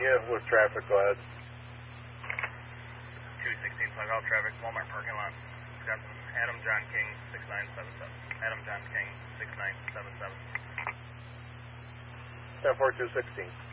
Yeah, with traffic, go ahead. 216 Plug Out traffic, Walmart parking lot. Wisconsin, Adam John King, 6977. Adam John King, 6977. 10-4, 216.